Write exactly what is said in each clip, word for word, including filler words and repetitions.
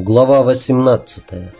Глава восемнадцатая.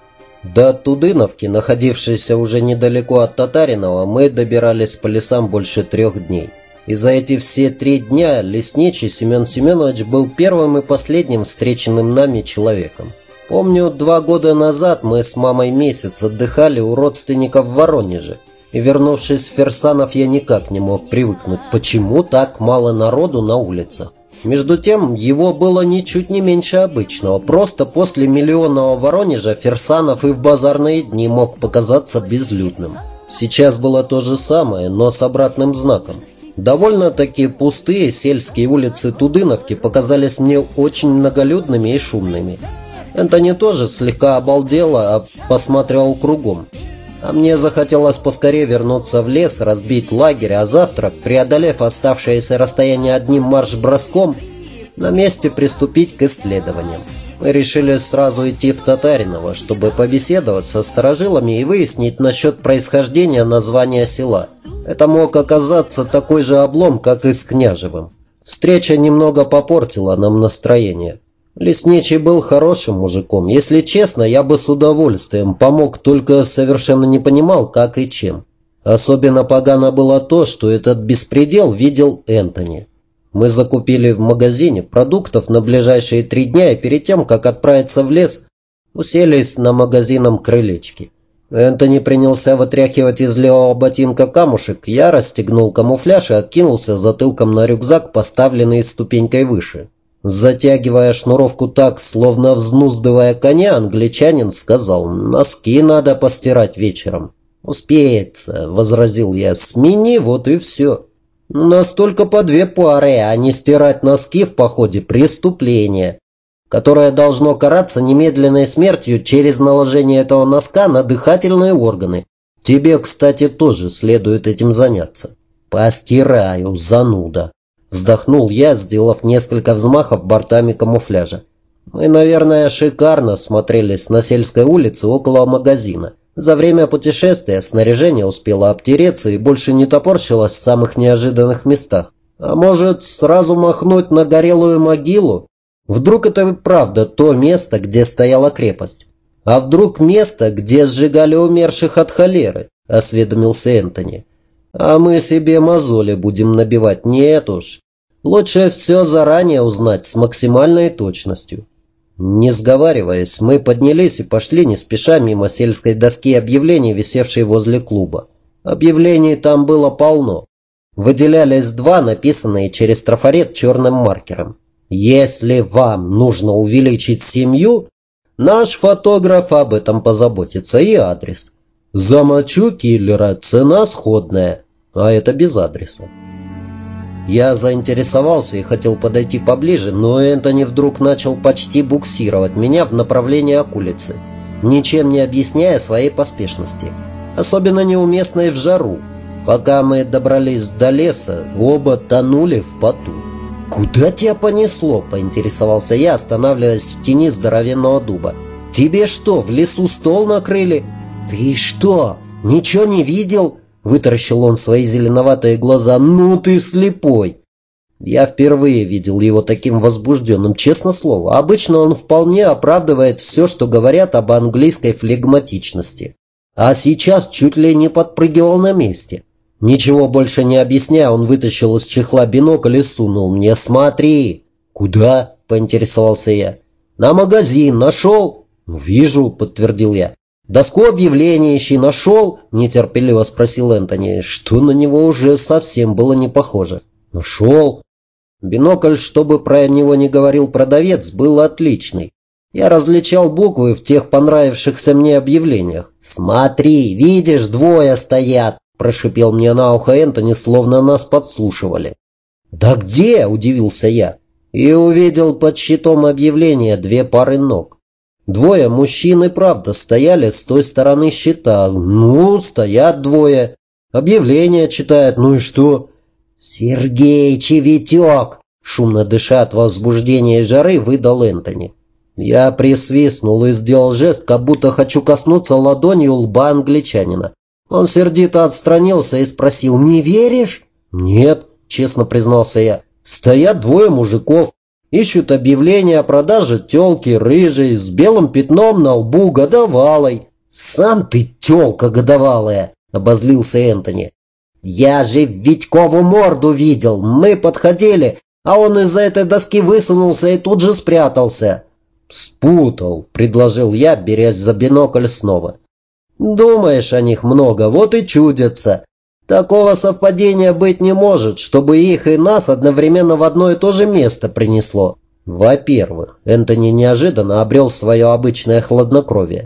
До Тудыновки, находившейся уже недалеко от Татаринова, мы добирались по лесам больше трех дней. И за эти все три дня лесничий Семен Семенович был первым и последним встреченным нами человеком. Помню, два года назад мы с мамой месяц отдыхали у родственников в Воронеже. И, вернувшись в Ферсанов, я никак не мог привыкнуть, почему так мало народу на улицах. Между тем, его было ничуть не меньше обычного. Просто после миллионного Воронежа Ферсанов и в базарные дни мог показаться безлюдным. Сейчас было то же самое, но с обратным знаком. Довольно-таки пустые сельские улицы Тудыновки показались мне очень многолюдными и шумными. Энтони тоже слегка обалдел, а посматривал кругом. А мне захотелось поскорее вернуться в лес, разбить лагерь, а завтра, преодолев оставшееся расстояние одним марш-броском, на месте приступить к исследованиям. Мы решили сразу идти в Татариново, чтобы побеседовать со старожилами и выяснить насчет происхождения названия села. Это мог оказаться такой же облом, как и с Княжевым. Встреча немного попортила нам настроение. Лесничий был хорошим мужиком. Если честно, я бы с удовольствием помог, только совершенно не понимал, как и чем. Особенно погано было то, что этот беспредел видел Энтони. Мы закупили в магазине продуктов на ближайшие три дня, и перед тем, как отправиться в лес, уселись на магазинном крылечке. Энтони принялся вытряхивать из левого ботинка камушек, я расстегнул камуфляж и откинулся затылком на рюкзак, поставленный ступенькой выше. Затягивая шнуровку так, словно взнуздывая коня, англичанин сказал: «Носки надо постирать вечером». «Успеется», — возразил я, — «смени, вот и все». «У нас только по две пары, а не стирать носки в походе — преступление, которое должно караться немедленной смертью через наложение этого носка на дыхательные органы. Тебе, кстати, тоже следует этим заняться». «Постираю, зануда», — вздохнул я, сделав несколько взмахов бортами камуфляжа. Мы, наверное, шикарно смотрелись на сельской улице около магазина. За время путешествия снаряжение успело обтереться и больше не топорщилось в самых неожиданных местах. А может, сразу махнуть на горелую могилу? Вдруг это и правда то место, где стояла крепость? А вдруг место, где сжигали умерших от холеры? Осведомился Энтони. А мы себе мозоли будем набивать, нет уж. Лучше все заранее узнать с максимальной точностью. Не сговариваясь, мы поднялись и пошли не спеша мимо сельской доски объявлений, висевшей возле клуба. Объявлений там было полно. Выделялись два, написанные через трафарет черным маркером. «Если вам нужно увеличить семью, наш фотограф об этом позаботится», и адрес. «Замочу киллера, цена сходная», а это без адреса. Я заинтересовался и хотел подойти поближе, но Энтони вдруг начал почти буксировать меня в направлении околицы, ничем не объясняя своей поспешности, особенно неуместной в жару. Пока мы добрались до леса, оба тонули в поту. «Куда тебя понесло?» – поинтересовался я, останавливаясь в тени здоровенного дуба. «Тебе что, в лесу стол накрыли?» «Ты что, ничего не видел?» — вытаращил он свои зеленоватые глаза. «Ну ты слепой!» Я впервые видел его таким возбужденным, честно слово. Обычно он вполне оправдывает все, что говорят об английской флегматичности. А сейчас чуть ли не подпрыгивал на месте. Ничего больше не объясняя, он вытащил из чехла бинокль и сунул мне. «Смотри!» «Куда?» — поинтересовался я. «На магазин. Нашел?» «Вижу», — подтвердил я. «Доску объявлений ищи, нашел?» – нетерпеливо спросил Энтони, что на него уже совсем было не похоже. «Нашел». Бинокль, чтобы про него не говорил продавец, был отличный. Я различал буквы в тех понравившихся мне объявлениях. «Смотри, видишь, двое стоят», – прошипел мне на ухо Энтони, словно нас подслушивали. «Да где?» – удивился я. И увидел под щитом объявления две пары ног. Двое мужчин и правда стояли с той стороны щита. Ну, стоят двое. Объявление читают. Ну и что? «Сергеич и Витек!» Шумно дыша от возбуждения и жары, выдал Энтони. Я присвистнул и сделал жест, как будто хочу коснуться ладонью лба англичанина. Он сердито отстранился и спросил: «Не веришь?» «Нет», честно признался я. «Стоят двое мужиков. Ищут объявления о продаже тёлки рыжей с белым пятном на лбу годовалой». «Сам ты тёлка годовалая!» — обозлился Энтони. «Я же Витькову морду видел. Мы подходили, а он из-за этой доски высунулся и тут же спрятался». «Спутал», — предложил я, берясь за бинокль снова. «Думаешь о них много, вот и чудятся. Такого совпадения быть не может, чтобы их и нас одновременно в одно и то же место принесло». Во-первых, Энтони неожиданно обрел свое обычное хладнокровие.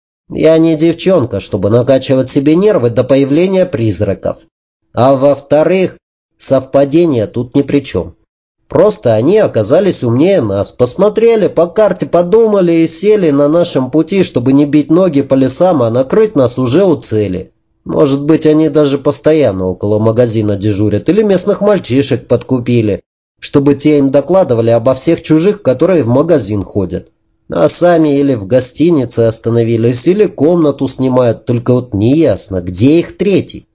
«Я не девчонка, чтобы накачивать себе нервы до появления призраков. А во-вторых, совпадение тут ни при чем. Просто они оказались умнее нас, посмотрели по карте, подумали и сели на нашем пути, чтобы не бить ноги по лесам, а накрыть нас уже у цели. Может быть, они даже постоянно около магазина дежурят или местных мальчишек подкупили, чтобы те им докладывали обо всех чужих, которые в магазин ходят. А сами или в гостинице остановились, или комнату снимают, только вот неясно, где их третий».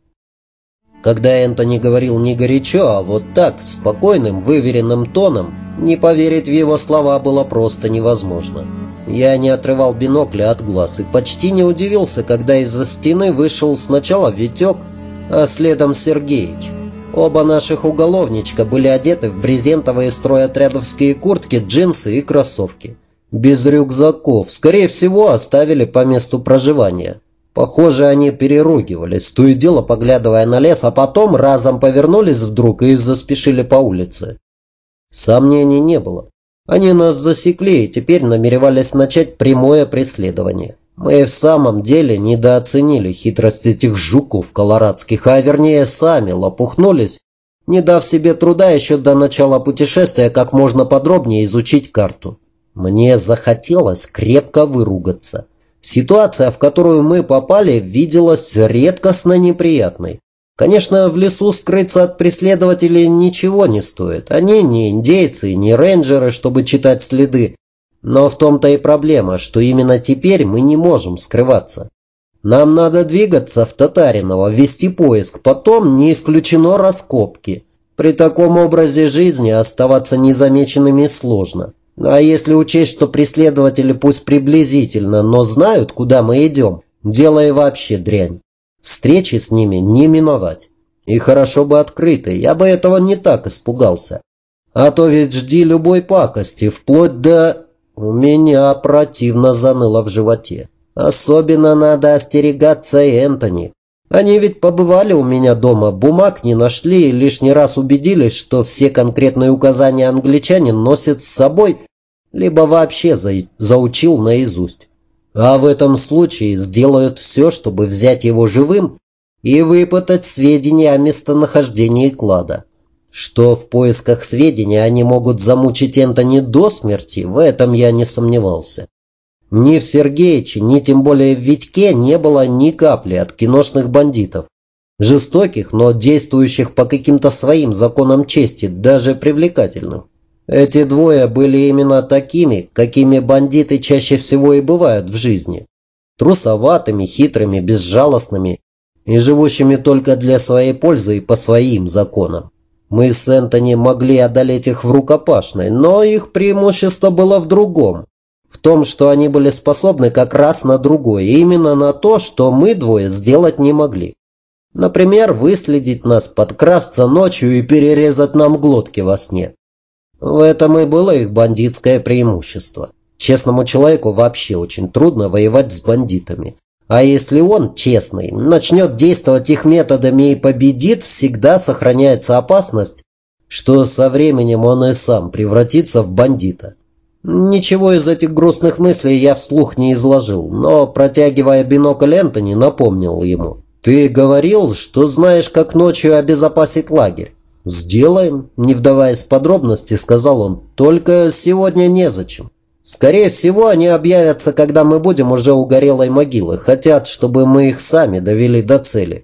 Когда Энтони говорил не горячо, а вот так, спокойным, выверенным тоном, не поверить в его слова было просто невозможно. Я не отрывал бинокля от глаз и почти не удивился, когда из-за стены вышел сначала Витек, а следом Сергеич. Оба наших уголовничка были одеты в брезентовые стройотрядовские куртки, джинсы и кроссовки. Без рюкзаков, скорее всего, оставили по месту проживания. Похоже, они переругивались, то и дело поглядывая на лес, а потом разом повернулись вдруг и заспешили по улице. Сомнений не было. Они нас засекли и теперь намеревались начать прямое преследование. Мы в самом деле недооценили хитрость этих жуков колорадских, а вернее сами лопухнулись, не дав себе труда еще до начала путешествия как можно подробнее изучить карту. Мне захотелось крепко выругаться. Ситуация, в которую мы попали, виделась редкостно неприятной. Конечно, в лесу скрыться от преследователей ничего не стоит. Они не индейцы, не рейнджеры, чтобы читать следы. Но в том-то и проблема, что именно теперь мы не можем скрываться. Нам надо двигаться в Татариново, вести поиск, потом не исключено раскопки. При таком образе жизни оставаться незамеченными сложно. А если учесть, что преследователи пусть приблизительно, но знают, куда мы идем, дело и вообще дрянь. Встречи с ними не миновать. И хорошо бы открытой, я бы этого не так испугался. А то ведь жди любой пакости, вплоть до... У меня противно заныло в животе. Особенно надо остерегаться Энтони. Они ведь побывали у меня дома, бумаг не нашли и лишний раз убедились, что все конкретные указания англичанин носит с собой, либо вообще за... заучил наизусть. А в этом случае сделают все, чтобы взять его живым и выпытать сведения о местонахождении клада. Что в поисках сведений они могут замучить Энтони до смерти, в этом я не сомневался. Ни в Сергеиче, ни тем более в Витьке не было ни капли от киношных бандитов. Жестоких, но действующих по каким-то своим законам чести, даже привлекательных. Эти двое были именно такими, какими бандиты чаще всего и бывают в жизни. Трусоватыми, хитрыми, безжалостными и живущими только для своей пользы и по своим законам. Мы с Энтони могли одолеть их в рукопашной, но их преимущество было в другом. В том, что они были способны как раз на другое, именно на то, что мы двое сделать не могли. Например, выследить нас, подкрасться ночью и перерезать нам глотки во сне. В этом и было их бандитское преимущество. Честному человеку вообще очень трудно воевать с бандитами. А если он, честный, начнет действовать их методами и победит, всегда сохраняется опасность, что со временем он и сам превратится в бандита. Ничего из этих грустных мыслей я вслух не изложил, но, протягивая бинокль Энтони, напомнил ему. «Ты говорил, что знаешь, как ночью обезопасить лагерь». «Сделаем», не вдаваясь в подробности, сказал он, «только сегодня незачем. Скорее всего, они объявятся, когда мы будем уже у горелой могилы. Хотят, чтобы мы их сами довели до цели».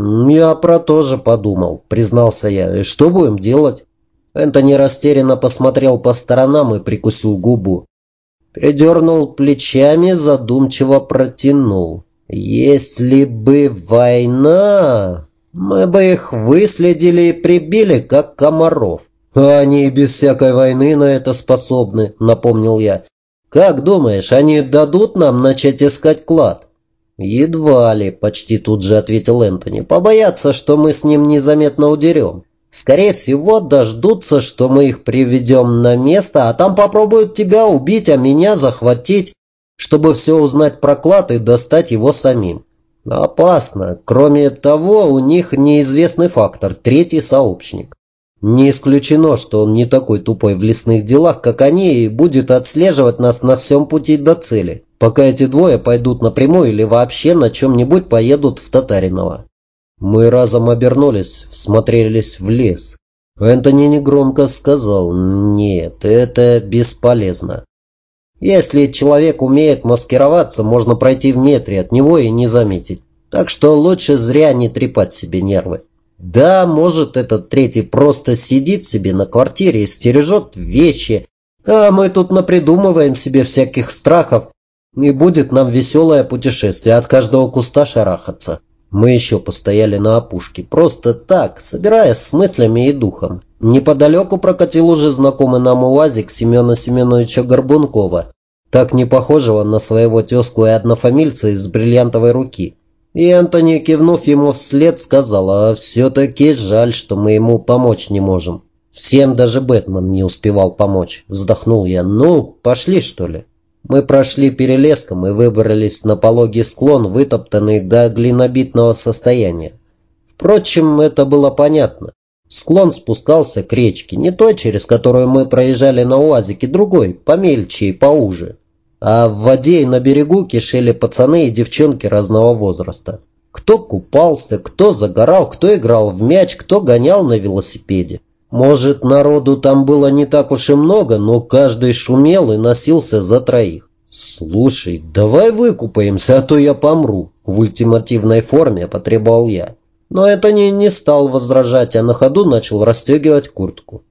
«Я про то же подумал», признался я. «И что будем делать?» Энтони растерянно посмотрел по сторонам и прикусил губу. Передернул плечами, задумчиво протянул. «Если бы война, мы бы их выследили и прибили, как комаров. «А они и без всякой войны на это способны», — напомнил я. «Как думаешь, они дадут нам начать искать клад?» «Едва ли», — почти тут же ответил Энтони. «Побоятся, что мы с ним незаметно удерем. Скорее всего, дождутся, что мы их приведем на место, а там попробуют тебя убить, а меня захватить, чтобы все узнать про клад и достать его самим. Опасно. Кроме того, у них неизвестный фактор, третий сообщник. Не исключено, что он не такой тупой в лесных делах, как они, и будет отслеживать нас на всем пути до цели, пока эти двое пойдут напрямую или вообще на чем-нибудь поедут в Татариново». Мы разом обернулись, всмотрелись в лес. Энтони негромко сказал: «Нет, это бесполезно. Если человек умеет маскироваться, можно пройти в метре от него и не заметить. Так что лучше зря не трепать себе нервы. Да, может, этот третий просто сидит себе на квартире и стережет вещи, а мы тут напридумываем себе всяких страхов, и будет нам веселое путешествие от каждого куста шарахаться». Мы еще постояли на опушке, просто так, собираясь с мыслями и духом. Неподалеку прокатил уже знакомый нам УАЗик Семена Семеновича Горбункова, так не похожего на своего тезку и однофамильца из бриллиантовой руки. И Энтони, кивнув ему вслед, сказал: «А все-таки жаль, что мы ему помочь не можем». «Всем даже Бэтмен не успевал помочь», — вздохнул я. «Ну, пошли, что ли?» Мы прошли перелеском и выбрались на пологий склон, вытоптанный до глинобитного состояния. Впрочем, это было понятно. Склон спускался к речке, не той, через которую мы проезжали на УАЗике, другой, помельче и поуже. А в воде и на берегу кишели пацаны и девчонки разного возраста. Кто купался, кто загорал, кто играл в мяч, кто гонял на велосипеде. Может, народу там было не так уж и много, но каждый шумел и носился за троих. «Слушай, давай выкупаемся, а то я помру», — в ультимативной форме потребовал я. Но это не, не стал возражать, а на ходу начал расстегивать куртку.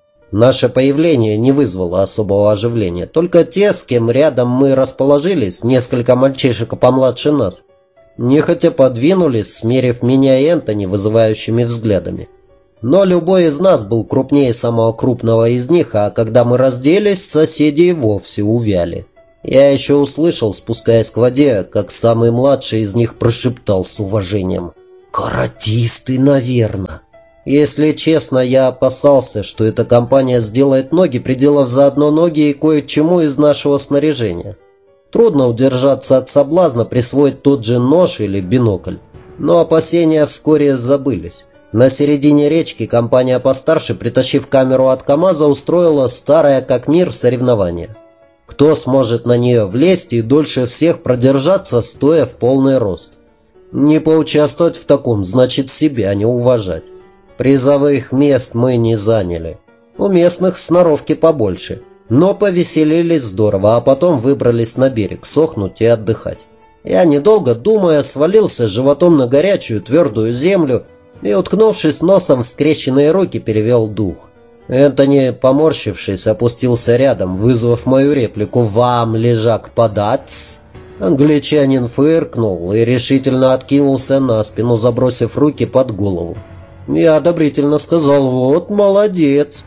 Наше появление не вызвало особого оживления. Только те, с кем рядом мы расположились, несколько мальчишек помладше нас, нехотя подвинулись, смерив меня и Энтони вызывающими взглядами. Но любой из нас был крупнее самого крупного из них, а когда мы разделись, соседи и вовсе увяли. Я еще услышал, спускаясь к воде, как самый младший из них прошептал с уважением: «Каратисты, наверное». Если честно, я опасался, что эта компания сделает ноги, приделав заодно ноги и кое-чему из нашего снаряжения. Трудно удержаться от соблазна присвоить тот же нож или бинокль. Но опасения вскоре забылись. На середине речки компания постарше, притащив камеру от КамАЗа, устроила старое как мир соревнование. Кто сможет на нее влезть и дольше всех продержаться, стоя в полный рост. Не поучаствовать в таком значит себя не уважать. Призовых мест мы не заняли. У местных сноровки побольше. Но повеселились здорово, а потом выбрались на берег сохнуть и отдыхать. Я, недолго думая, свалился животом на горячую твердую землю и, уткнувшись носом в скрещенные руки, перевел дух. Энтони, поморщившись, опустился рядом, вызвав мою реплику: «Вам, лежак, подать?» Англичанин фыркнул и решительно откинулся на спину, забросив руки под голову. Я одобрительно сказал: «Вот молодец.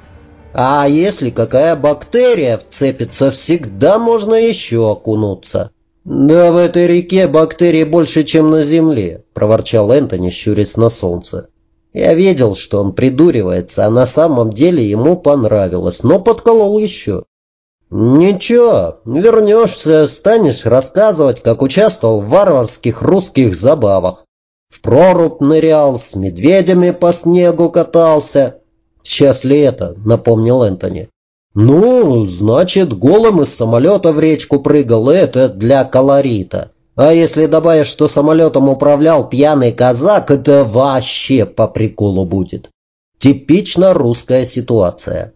А если какая бактерия вцепится, всегда можно еще окунуться». «Да в этой реке бактерий больше, чем на земле», — проворчал Энтони, щурясь на солнце. Я видел, что он придуривается, а на самом деле ему понравилось, но подколол еще. «Ничего, вернешься, станешь рассказывать, как участвовал в варварских русских забавах. В прорубь нырял, с медведями по снегу катался». «Сейчас лето», — напомнил Энтони. «Ну, значит, голым из самолета в речку прыгал, это для колорита. А если добавишь, что самолетом управлял пьяный казак, это вообще по приколу будет. Типично русская ситуация.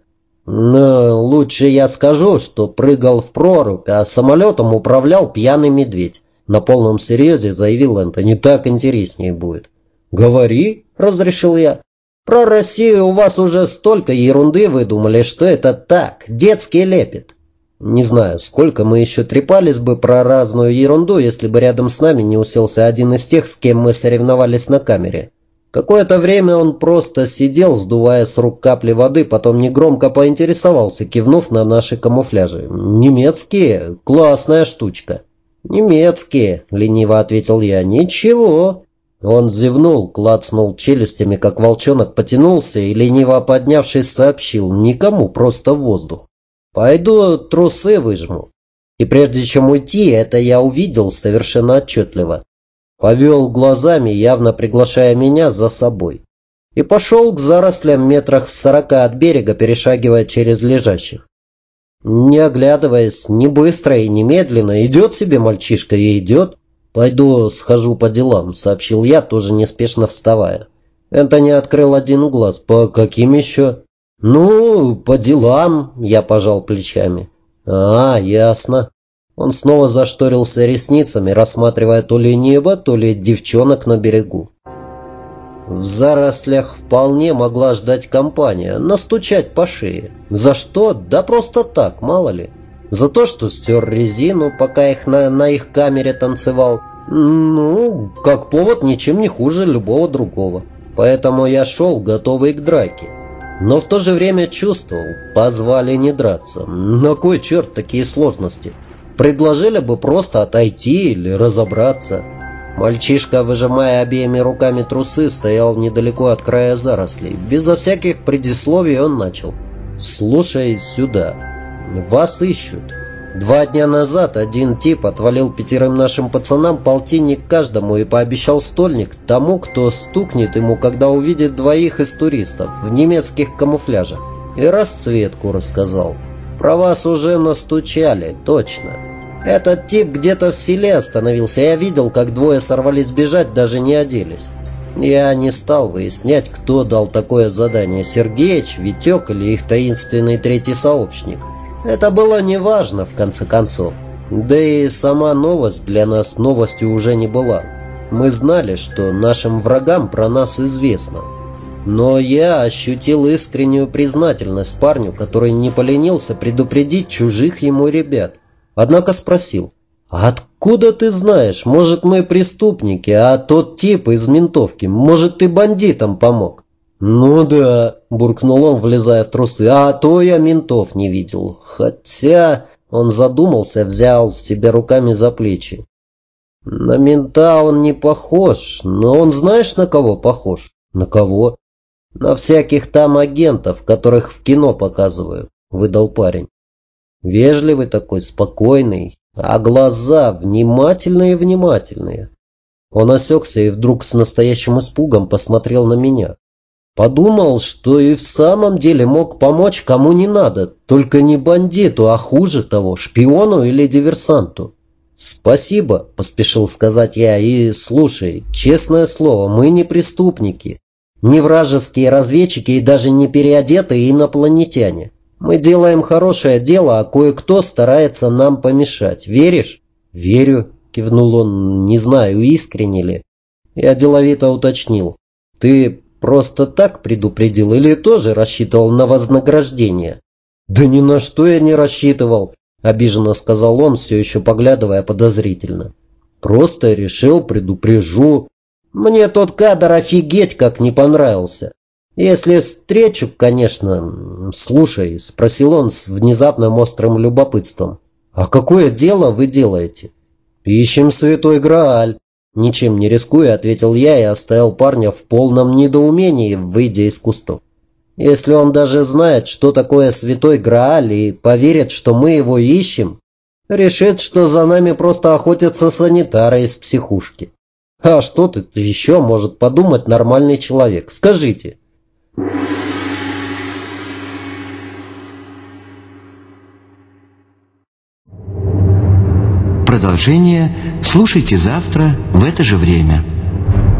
Но лучше я скажу, что прыгал в прорубь, а самолетом управлял пьяный медведь», — на полном серьезе заявил Энтони. «Так интереснее будет». «Говори», — разрешил я. «Про Россию у вас уже столько ерунды выдумали, что это так, детский лепет». Не знаю, сколько мы еще трепались бы про разную ерунду, если бы рядом с нами не уселся один из тех, с кем мы соревновались на камере. Какое-то время он просто сидел, сдувая с рук капли воды, потом негромко поинтересовался, кивнув на наши камуфляжи. «Немецкие? Классная штучка». «Немецкие», — лениво ответил я. «Ничего». Он зевнул, клацнул челюстями, как волчонок, потянулся и, лениво поднявшись, сообщил: «Никому, просто воздух. Пойду трусы выжму». И прежде чем уйти, это я увидел совершенно отчетливо. Повел глазами, явно приглашая меня за собой. И пошел к зарослям метрах в сорока от берега, перешагивая через лежащих. Не оглядываясь, не быстро и не медленно, идет себе мальчишка и идет. «Пойду схожу по делам», — сообщил я, тоже неспешно вставая. Энтони открыл один глаз. «По каким еще?» «Ну, по делам», — я пожал плечами. «А, ясно». Он снова зашторился ресницами, рассматривая то ли небо, то ли девчонок на берегу. В зарослях вполне могла ждать компания, настучать по шее. За что? Да просто так, мало ли. За то, что стер резину, пока их на, на их камере танцевал. Ну, как повод, ничем не хуже любого другого. Поэтому я шел, готовый к драке. Но в то же время чувствовал, позвали не драться. На кой черт такие сложности? Предложили бы просто отойти или разобраться. Мальчишка, выжимая обеими руками трусы, стоял недалеко от края зарослей. Безо всяких предисловий он начал. «Слушай сюда. Вас ищут. Два дня назад один тип отвалил пятерым нашим пацанам полтинник каждому и пообещал стольник тому, кто стукнет ему, когда увидит двоих из туристов в немецких камуфляжах. И расцветку рассказал. Про вас уже настучали, точно. Этот тип где-то в селе остановился. Я видел, как двое сорвались бежать, даже не оделись. Я не стал выяснять, кто дал такое задание, Сергеич, Витек или их таинственный третий сообщник. Это было неважно, в конце концов. Да и сама новость для нас новостью уже не была. Мы знали, что нашим врагам про нас известно. Но я ощутил искреннюю признательность парню, который не поленился предупредить чужих ему ребят. Однако спросил: «Откуда ты знаешь? Может, мы преступники, а тот тип из ментовки, может, ты бандитам помог?» «Ну да», — буркнул он, влезая в трусы, «а то я ментов не видел. Хотя...» Он задумался, взял себя руками за плечи. «На мента он не похож, но он знаешь, на кого похож?» «На кого?» «На всяких там агентов, которых в кино показывают», — выдал парень. «Вежливый такой, спокойный, а глаза внимательные-внимательные». Он осекся и вдруг с настоящим испугом посмотрел на меня. Подумал, что и в самом деле мог помочь кому не надо, только не бандиту, а хуже того, шпиону или диверсанту. «Спасибо», — поспешил сказать я, — «и слушай, честное слово, мы не преступники, не вражеские разведчики и даже не переодетые инопланетяне. Мы делаем хорошее дело, а кое-кто старается нам помешать. Веришь?» «Верю», — кивнул он, — «не знаю, искренне ли». Я деловито уточнил: «Ты просто так предупредил или тоже рассчитывал на вознаграждение?» «Да ни на что я не рассчитывал», — обиженно сказал он, все еще поглядывая подозрительно. «Просто решил, предупрежу. Мне тот кадр офигеть как не понравился. Если встречу, конечно...» «Слушай», — спросил он с внезапным острым любопытством, «а какое дело вы делаете?» «Ищем святой Грааль». Ничем не рискуя, ответил я и оставил парня в полном недоумении, выйдя из кустов. Если он даже знает, что такое святой Грааль, и поверит, что мы его ищем, решит, что за нами просто охотятся санитары из психушки. А что тут еще может подумать нормальный человек? Скажите. Продолжение слушайте завтра в это же время.